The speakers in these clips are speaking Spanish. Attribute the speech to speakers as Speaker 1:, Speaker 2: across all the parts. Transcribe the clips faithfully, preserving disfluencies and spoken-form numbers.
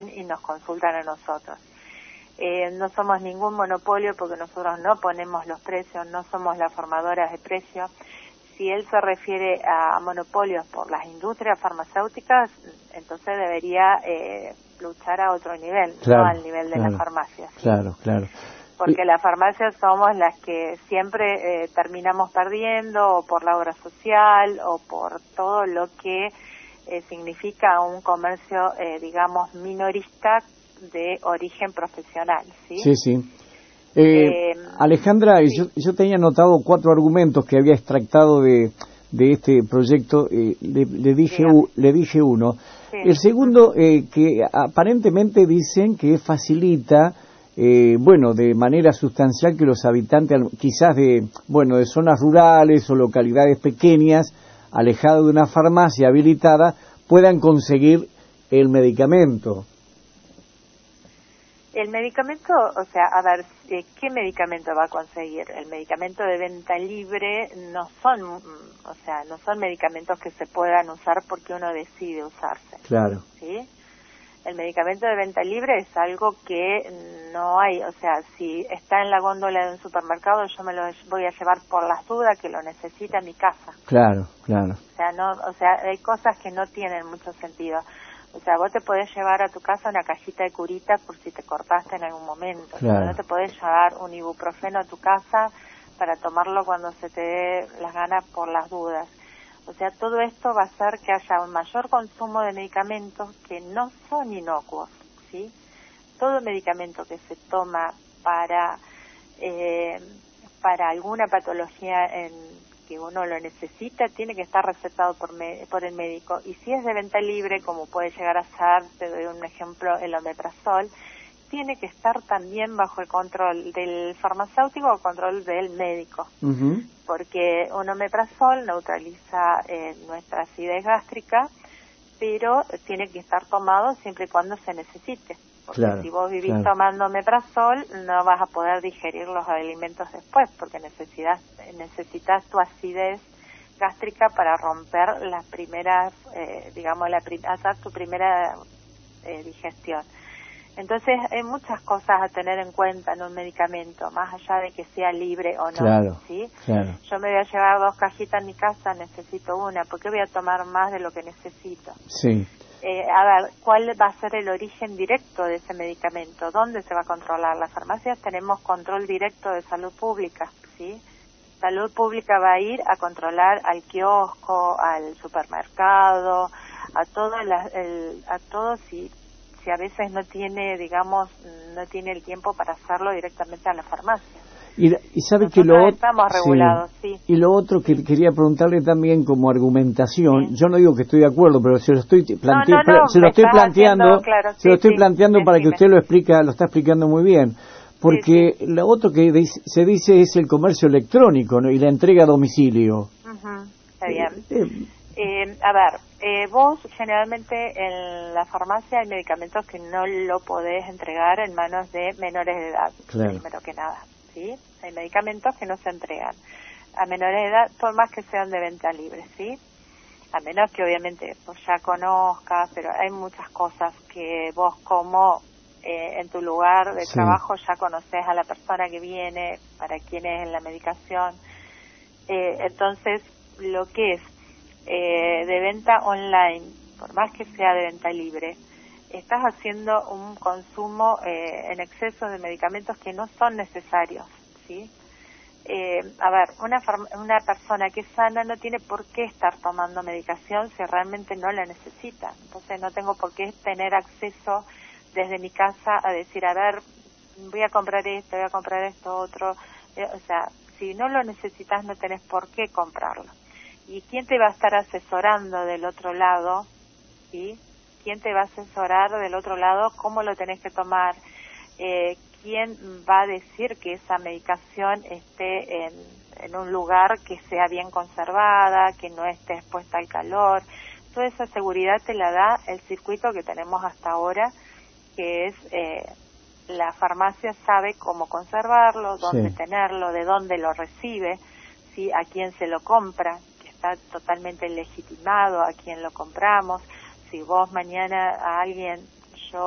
Speaker 1: y nos consultan a nosotros. Eh, no somos ningún monopolio porque nosotros no ponemos los precios, no somos las formadoras de precios. Si él se refiere a monopolios por las industrias farmacéuticas, entonces debería eh, luchar a otro nivel,
Speaker 2: claro,
Speaker 1: no al nivel de
Speaker 2: claro,
Speaker 1: las farmacias. ¿Sí?
Speaker 2: Claro, claro.
Speaker 1: Porque
Speaker 2: y...
Speaker 1: las farmacias somos las que siempre eh, terminamos perdiendo, o por la obra social, o por todo lo que eh, significa un comercio, eh, digamos, minorista de origen profesional. Sí,
Speaker 2: sí. sí. Eh, eh, Alejandra, sí. yo, yo tenía anotado cuatro argumentos que había extractado de, de este proyecto, eh, le, le, dije, u, le dije uno. Sí. El segundo, eh, que aparentemente dicen que facilita, eh, bueno, de manera sustancial que los habitantes, quizás de, bueno, de zonas rurales o localidades pequeñas, alejadas de una farmacia habilitada, puedan conseguir el medicamento.
Speaker 1: El medicamento, o sea, a ver, ¿qué medicamento va a conseguir? El medicamento de venta libre no son, o sea, no son medicamentos que se puedan usar porque uno decide usarse.
Speaker 2: Claro.
Speaker 1: ¿Sí? El medicamento de venta libre es algo que no hay, o sea, si está en la góndola de un supermercado, yo me lo voy a llevar por las dudas que lo necesita en mi casa.
Speaker 2: Claro, claro.
Speaker 1: O sea, no, o sea, hay cosas que no tienen mucho sentido. O sea, vos te podés llevar a tu casa una cajita de curitas por si te cortaste en algún momento.
Speaker 2: Claro.
Speaker 1: No te podés llevar un ibuprofeno a tu casa para tomarlo cuando se te dé las ganas por las dudas. O sea, todo esto va a hacer que haya un mayor consumo de medicamentos que no son inocuos, ¿sí? Todo medicamento que se toma para, eh, para alguna patología en que uno lo necesita, tiene que estar recetado por, me, por el médico. Y si es de venta libre, como puede llegar a ser, te doy un ejemplo, el omeprazol, tiene que estar también bajo el control del farmacéutico o control del médico.
Speaker 2: Uh-huh.
Speaker 1: Porque un omeprazol neutraliza eh, nuestra acidez gástrica, pero tiene que estar tomado siempre y cuando se necesite. Porque
Speaker 2: claro,
Speaker 1: si vos vivís
Speaker 2: claro.
Speaker 1: tomando omeprazol, no vas a poder digerir los alimentos después, porque necesitas, necesitas tu acidez gástrica para romper las primeras, eh, digamos, la prim- hacer tu primera eh, digestión. Entonces hay muchas cosas a tener en cuenta en un medicamento, más allá de que sea libre o no.
Speaker 2: Claro,
Speaker 1: ¿sí?
Speaker 2: claro.
Speaker 1: Yo me voy a llevar dos cajitas a mi casa, necesito una, ¿por qué voy a tomar más de lo que necesito?
Speaker 2: Sí.
Speaker 1: Eh, a ver, ¿cuál va a ser el origen directo de ese medicamento? ¿Dónde se va a controlar? Las farmacias tenemos control directo de salud pública, ¿sí? Salud pública va a ir a controlar al kiosco, al supermercado, a todo, la, el, a todo si, si a veces no tiene, digamos, no tiene el tiempo para hacerlo directamente a la farmacia.
Speaker 2: Y, y sabe
Speaker 1: Nosotros
Speaker 2: que lo
Speaker 1: estamos regulados, sí.
Speaker 2: sí. Y lo otro que quería preguntarle también como argumentación,
Speaker 1: Sí.
Speaker 2: yo no digo que estoy de acuerdo, pero se lo estoy plante
Speaker 1: no, no, no,
Speaker 2: se lo estoy planteando,
Speaker 1: haciendo, claro,
Speaker 2: se
Speaker 1: sí,
Speaker 2: lo estoy
Speaker 1: sí,
Speaker 2: planteando para que usted lo explica, lo está explicando muy bien, porque
Speaker 1: sí, sí.
Speaker 2: lo otro que dice, se dice es el comercio electrónico, ¿no? Y la entrega a domicilio.
Speaker 1: Uh-huh. Está bien.
Speaker 2: Eh, eh,
Speaker 1: Eh, a ver, eh, vos generalmente en la farmacia hay medicamentos que no lo podés entregar en manos de menores de edad,
Speaker 2: claro.
Speaker 1: primero que nada, ¿sí? Hay medicamentos que no se entregan a menores de edad, por más que sean de venta libre, ¿sí? A menos que obviamente vos ya conozcas, pero hay muchas cosas que vos como eh, en tu lugar de
Speaker 2: sí.
Speaker 1: trabajo ya conoces a la persona que viene, para quién es la medicación. Eh, entonces, lo que es Eh, de venta online, por más que sea de venta libre, estás haciendo un consumo eh, en exceso de medicamentos que no son necesarios, ¿sí? Eh, a ver, una, una persona que es sana no tiene por qué estar tomando medicación si realmente no la necesita. Entonces no tengo por qué tener acceso desde mi casa a decir, a ver, voy a comprar esto, voy a comprar esto, otro. Eh, o sea, si no lo necesitas no tenés por qué comprarlo. ¿Y quién te va a estar asesorando del otro lado? ¿Sí? ¿Quién te va a asesorar del otro lado cómo lo tenés que tomar? Eh, ¿Quién va a decir que esa medicación esté en, en un lugar que sea bien conservada, que no esté expuesta al calor? Toda esa seguridad te la da el circuito que tenemos hasta ahora, que es eh, la farmacia sabe cómo conservarlo, dónde
Speaker 2: sí.
Speaker 1: tenerlo, de dónde lo recibe, ¿sí? A quién se lo compra. Está totalmente legitimado a quien lo compramos. Si vos mañana a alguien, yo le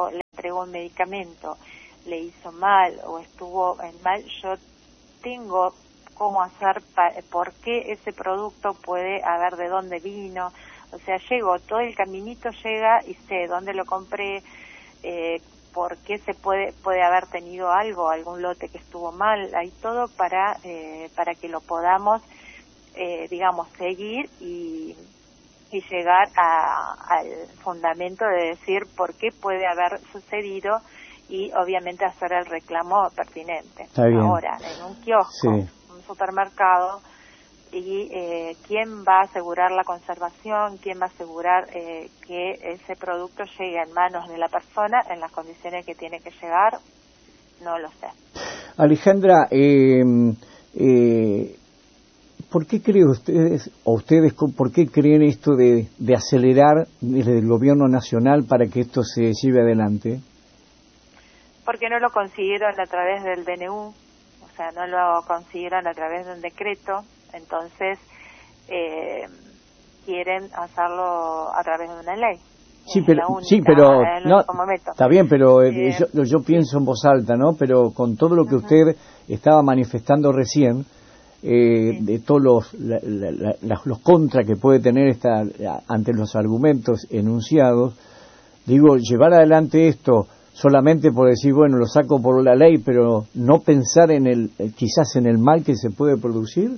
Speaker 1: entregó un medicamento le hizo mal o estuvo en mal, yo tengo cómo hacer, pa- por qué ese producto puede haber de dónde vino, o sea, llego, todo el caminito llega y sé dónde lo compré, eh, por qué se puede puede haber tenido algo, algún lote que estuvo mal, hay todo para eh, para que lo podamos, eh, digamos, seguir y, y llegar a, al fundamento de decir por qué puede haber sucedido y obviamente hacer el reclamo pertinente.
Speaker 2: Está bien.
Speaker 1: Ahora, en un kiosco,
Speaker 2: Sí.
Speaker 1: un supermercado, y eh, quién va a asegurar la conservación, quién va a asegurar eh, que ese producto llegue en manos de la persona en las condiciones que tiene que llegar, no lo sé.
Speaker 2: Alejandra, eh, eh, ¿por qué creen ustedes, o ustedes, por qué creen esto de, de acelerar desde el gobierno nacional para que esto se lleve adelante?
Speaker 1: Porque no lo consiguieron a través del D N U, o sea, no lo consiguieron a través de un decreto, entonces eh, quieren hacerlo a través de una ley.
Speaker 2: Sí,
Speaker 1: Es
Speaker 2: pero,
Speaker 1: la única,
Speaker 2: sí, pero
Speaker 1: el
Speaker 2: no,
Speaker 1: único momento.
Speaker 2: está bien, pero eh,
Speaker 1: Eh,
Speaker 2: yo, yo pienso en voz alta, ¿no? Pero con todo lo que
Speaker 1: uh-huh.
Speaker 2: usted estaba manifestando recién, eh,
Speaker 1: sí.
Speaker 2: de todos los, la, la, la, los contras que puede tener esta ante los argumentos enunciados, digo, llevar adelante esto solamente por decir, bueno, lo saco por la ley, pero no pensar en el, quizás en el mal que se puede producir.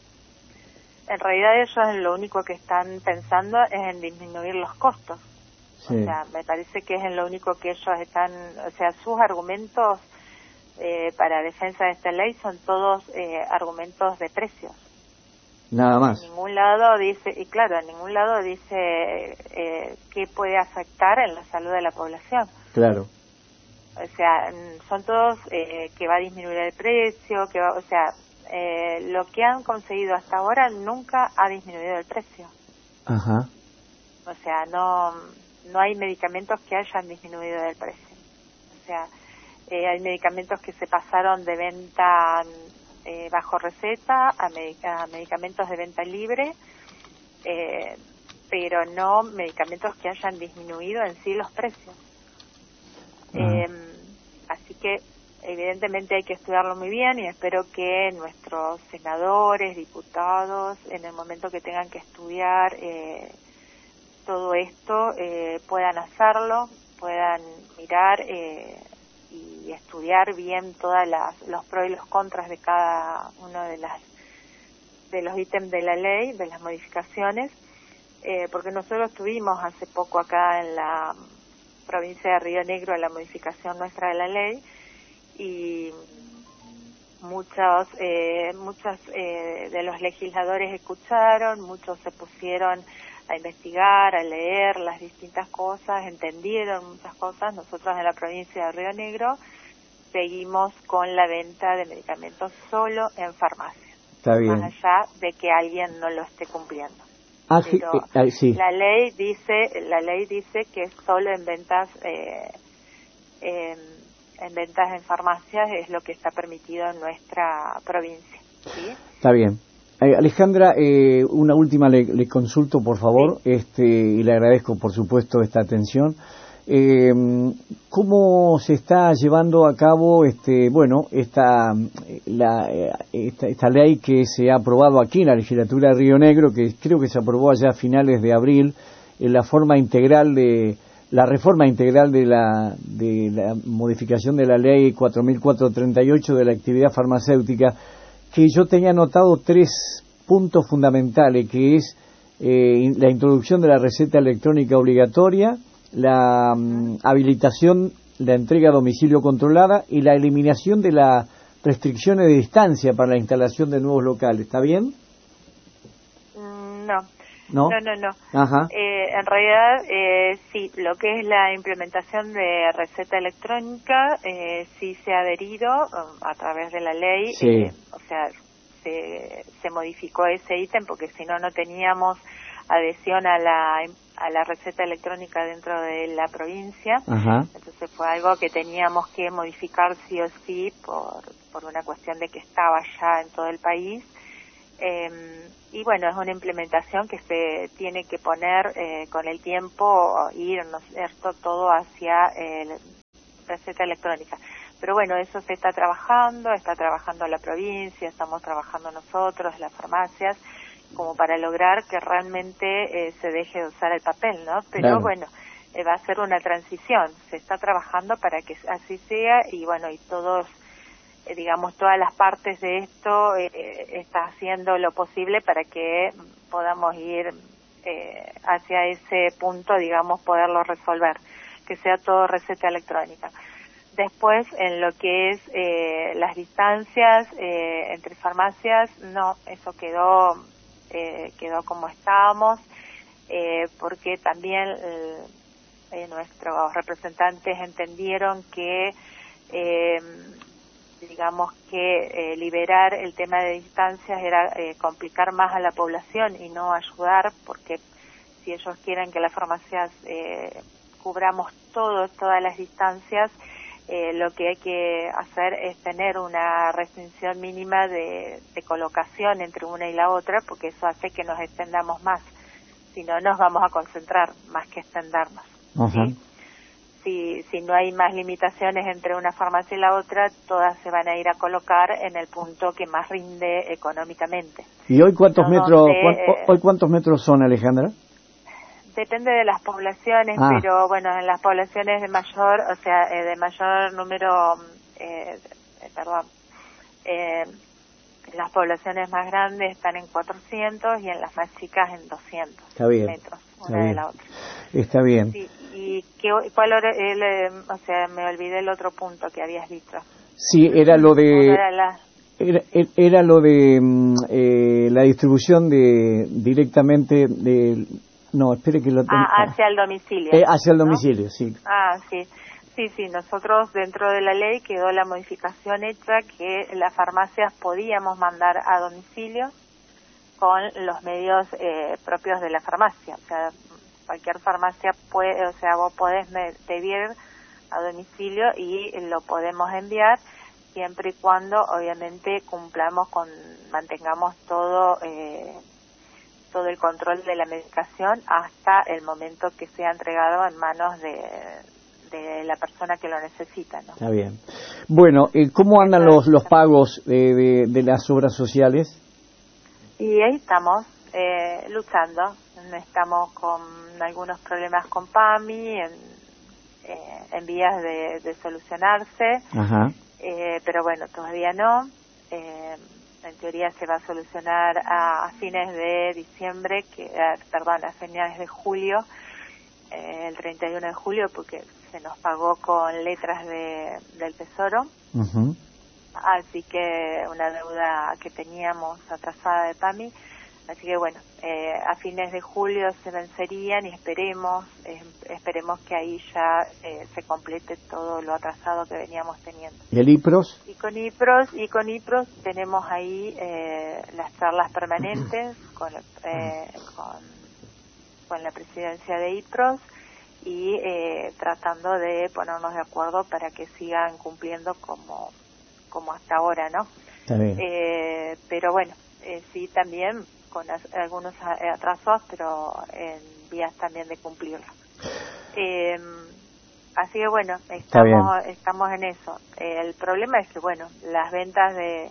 Speaker 1: En realidad ellos lo único que están pensando es en disminuir los costos. Sí. O sea, me parece que es en lo único que ellos están, o sea, sus argumentos eh, para defensa de esta ley son todos eh, argumentos de precios.
Speaker 2: Nada más.
Speaker 1: En ningún lado dice, y claro, en ningún lado dice eh, qué puede afectar en la salud de la población.
Speaker 2: Claro.
Speaker 1: O sea, son todos eh, que va a disminuir el precio, que va, o sea, eh, lo que han conseguido hasta ahora nunca ha disminuido el precio.
Speaker 2: Ajá.
Speaker 1: O sea, no no hay medicamentos que hayan disminuido el precio. O sea, eh, hay medicamentos que se pasaron de venta eh, bajo receta a, medic a medicamentos de venta libre, eh, pero no medicamentos que hayan disminuido en sí los precios. Eh, así que evidentemente hay que estudiarlo muy bien y espero que nuestros senadores, diputados, en el momento que tengan que estudiar eh, todo esto, eh, puedan hacerlo, puedan mirar eh, y estudiar bien todas las los pros y los contras de cada uno de las de los ítems de la ley, de las modificaciones, eh, porque nosotros tuvimos hace poco acá en la provincia de Río Negro la modificación nuestra de la ley y muchos eh, muchos eh, de los legisladores escucharon, muchos se pusieron a investigar, a leer las distintas cosas, entendieron muchas cosas. Nosotros en la provincia de Río Negro seguimos con la venta de medicamentos solo en farmacia,
Speaker 2: Está bien.
Speaker 1: más allá de que alguien no lo esté cumpliendo.
Speaker 2: Ah,
Speaker 1: Pero
Speaker 2: sí, eh, sí.
Speaker 1: la ley dice la ley dice que solo en ventas eh, en, en ventas en farmacias es lo que está permitido en nuestra provincia, ¿sí?
Speaker 2: Está bien. eh, Alejandra, eh, una última le, le consulto por favor, sí. este y le agradezco por supuesto esta atención. Eh, ¿Cómo se está llevando a cabo este bueno esta, la, esta esta ley que se ha aprobado aquí en la legislatura de Río Negro, que creo que se aprobó allá a finales de abril, en la forma integral de la reforma integral de la de la modificación de la ley cuatro mil cuatrocientos treinta y ocho de la actividad farmacéutica, que yo tenía anotado tres puntos fundamentales, que es eh, la introducción de la receta electrónica obligatoria, la um, habilitación, la entrega a domicilio controlada y la eliminación de las restricciones de distancia para la instalación de nuevos locales. ¿Está bien?
Speaker 1: No.
Speaker 2: No,
Speaker 1: no, no. no.
Speaker 2: Ajá.
Speaker 1: Eh, en realidad, eh, sí, lo que es la implementación de receta electrónica, eh, sí se ha adherido um, a través de la ley.
Speaker 2: Sí.
Speaker 1: Eh, o sea, se, se modificó ese ítem porque si no, no teníamos adhesión a la a la receta electrónica dentro de la provincia.
Speaker 2: Ajá.
Speaker 1: Entonces fue algo que teníamos que modificar sí o sí por por una cuestión de que estaba ya en todo el país. Eh, y bueno, es una implementación que se tiene que poner eh, con el tiempo, ir, ¿no es cierto?, todo hacia el receta electrónica. Pero bueno, eso se está trabajando, está trabajando la provincia, estamos trabajando nosotros, las farmacias, como para lograr que realmente eh, se deje de usar el papel, ¿no? Pero claro. bueno, eh, va a ser una transición, se está trabajando para que así sea y bueno, y todos, eh, digamos, todas las partes de esto eh, está haciendo lo posible para que podamos ir eh, hacia ese punto, digamos, poderlo resolver, que sea todo receta electrónica. Después, en lo que es eh, las distancias eh, entre farmacias, no, eso quedó eh, quedó como estábamos, eh, porque también eh, nuestros representantes entendieron que, eh, digamos que eh, liberar el tema de distancias era eh, complicar más a la población y no ayudar, porque si ellos quieren que las farmacias eh, cubramos todo, todas las distancias, Eh, lo que hay que hacer es tener una restricción mínima de, de colocación entre una y la otra, porque eso hace que nos extendamos más. Si no, nos vamos a concentrar más que extendernos.
Speaker 2: Uh-huh.
Speaker 1: ¿Sí? Si, si no hay más limitaciones entre una farmacia y la otra, todas se van a ir a colocar en el punto que más rinde económicamente.
Speaker 2: ¿Y hoy cuántos
Speaker 1: no
Speaker 2: metros
Speaker 1: donde,
Speaker 2: cu
Speaker 1: eh,
Speaker 2: hoy cuántos metros son, Alejandra?
Speaker 1: Depende de las poblaciones,
Speaker 2: ah.
Speaker 1: pero bueno, en las poblaciones de mayor, o sea, eh, de mayor número, eh, eh, perdón, eh, las poblaciones más grandes están en cuatrocientos y en las más chicas en doscientos
Speaker 2: Está bien.
Speaker 1: metros, una
Speaker 2: Está
Speaker 1: de
Speaker 2: bien.
Speaker 1: la otra.
Speaker 2: Está bien.
Speaker 1: Sí, y qué, cuál hora, el, eh, o sea, me olvidé el otro punto que habías dicho.
Speaker 2: Sí, era lo de...
Speaker 1: Era, la...
Speaker 2: era, era lo de eh, la distribución de directamente de... No, espere que lo tenga.
Speaker 1: Ah, hacia el domicilio.
Speaker 2: Eh, hacia el domicilio,
Speaker 1: ¿no?
Speaker 2: sí.
Speaker 1: Ah, sí. Sí, sí, nosotros dentro de la ley quedó la modificación hecha que las farmacias podíamos mandar a domicilio con los medios eh, propios de la farmacia. O sea, cualquier farmacia puede, o sea, vos podés pedir a domicilio y lo podemos enviar siempre y cuando obviamente cumplamos con, mantengamos todo... Eh, todo el control de la medicación hasta el momento que sea entregado en manos de, de la persona que lo necesita, ¿no?
Speaker 2: Está bien. Bueno, ¿cómo andan los los pagos de, de, de las obras sociales?
Speaker 1: Y ahí estamos, eh, luchando. Estamos con algunos problemas con PAMI, en, eh, en vías de, de solucionarse,
Speaker 2: Ajá.
Speaker 1: Eh, pero bueno, todavía no. Eh, en teoría se va a solucionar a, a fines de diciembre, que eh, perdón, a finales de julio, eh, el treinta y uno de julio, porque se nos pagó con letras de, del Tesoro.
Speaker 2: Uh-huh.
Speaker 1: Así que una deuda que teníamos atrasada de PAMI. Así que bueno, eh, a fines de julio se vencerían y esperemos, eh, esperemos que ahí ya eh, se complete todo lo atrasado que veníamos teniendo.
Speaker 2: ¿Y el IPROS?
Speaker 1: Y con IPROS, y con IPROS tenemos ahí eh, las charlas permanentes con, eh, con, con la presidencia de IPROS y eh, tratando de ponernos de acuerdo para que sigan cumpliendo como, como hasta ahora, ¿no?
Speaker 2: Está bien.
Speaker 1: Eh, pero bueno, eh, sí también con algunos atrasos, pero en vías también de cumplirlo. Eh, así que bueno, estamos estamos en eso. Eh, el problema es que, bueno, las ventas de,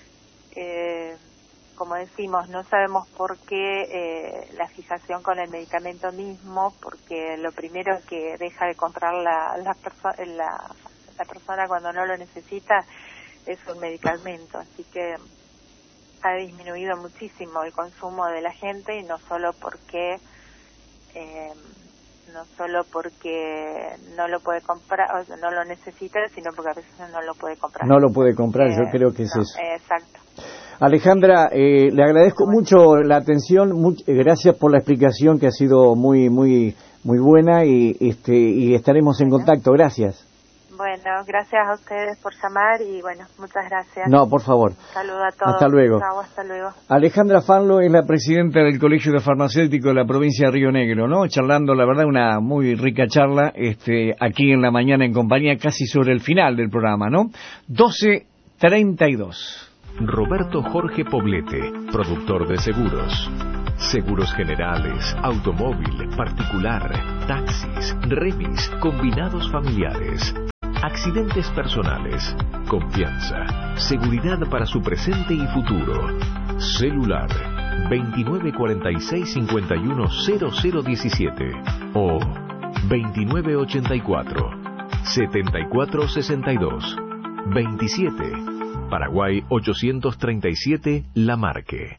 Speaker 1: eh, como decimos, no sabemos por qué eh, la fijación con el medicamento mismo, porque lo primero que deja de comprar la, la, perso- la, la persona cuando no lo necesita es un medicamento, así que ha disminuido muchísimo el consumo de la gente y no solo porque eh, no solo porque no lo puede comprar, o sea, no lo necesita, sino porque a veces no lo puede comprar.
Speaker 2: No lo puede comprar,
Speaker 1: eh,
Speaker 2: yo creo que es
Speaker 1: no,
Speaker 2: eso.
Speaker 1: Eh, exacto.
Speaker 2: Alejandra, eh, le agradezco bueno. mucho la atención, much, gracias por la explicación que ha sido muy muy muy buena y este y estaremos en bueno. contacto. Gracias.
Speaker 1: Bueno, gracias a ustedes por llamar y bueno, muchas gracias.
Speaker 2: No, por favor.
Speaker 1: Un saludo a todos.
Speaker 2: Hasta luego.
Speaker 1: Chao, hasta luego.
Speaker 2: Alejandra Fanlo es la presidenta del Colegio de Farmacéuticos de la provincia de Río Negro, ¿no? Charlando, la verdad, una muy rica charla este, aquí en la mañana en compañía, casi sobre el final del programa, ¿no? doce treinta y dos.
Speaker 3: Roberto Jorge Poblete, productor de seguros. Seguros generales, automóvil, particular, taxis, remis, combinados familiares. accidentes personales, confianza, seguridad para su presente y futuro. Celular veintinueve cuarenta y seis cincuenta y uno cero cero diecisiete o veintinueve ochenta y cuatro setenta y cuatro sesenta y dos veintisiete, Paraguay ochocientos treinta y siete, La Marque.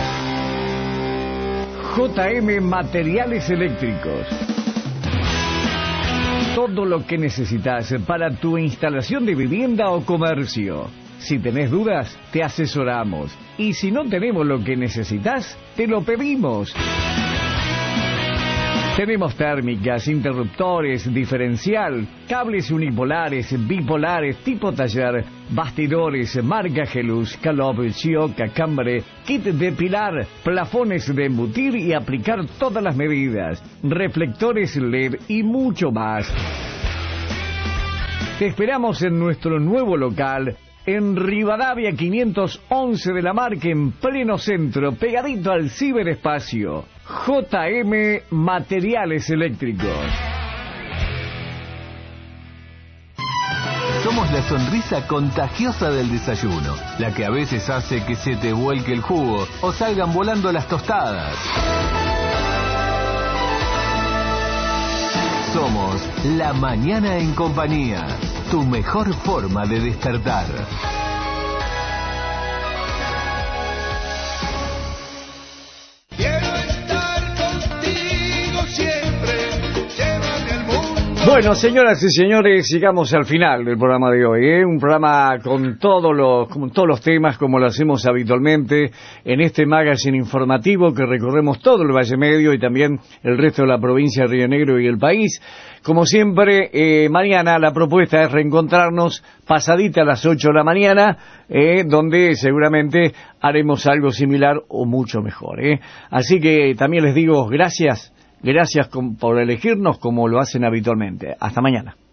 Speaker 2: J M Materiales Eléctricos. Todo lo que necesitas para tu instalación de vivienda o comercio. Si tenés dudas, te asesoramos. Y si no tenemos lo que necesitas, te lo pedimos. Tenemos térmicas, interruptores, diferencial, cables unipolares, bipolares, tipo taller, bastidores, marca Gelus, Calop, Shioka, Cambre, kit de pilar, plafones de embutir y aplicar todas las medidas, reflectores L E D y mucho más. Te esperamos en nuestro nuevo local, en Rivadavia quinientos once de La Marque, en pleno centro, pegadito al ciberespacio. J M Materiales Eléctricos.
Speaker 4: Somos la sonrisa contagiosa del desayuno, la que a veces hace que se te vuelque el jugo o salgan volando las tostadas. Somos La Mañana en Compañía, tu mejor forma de despertar.
Speaker 2: Bueno, señoras y señores, llegamos al final del programa de hoy, ¿eh? Un programa con todos los, con todos los temas, como lo hacemos habitualmente en este magazine informativo que recorremos todo el Valle Medio y también el resto de la provincia de Río Negro y el país. Como siempre, eh, mañana la propuesta es reencontrarnos pasadita a las ocho de la mañana, eh, donde seguramente haremos algo similar o mucho mejor, ¿eh? Así que también les digo gracias. Gracias por elegirnos como lo hacen habitualmente. Hasta mañana.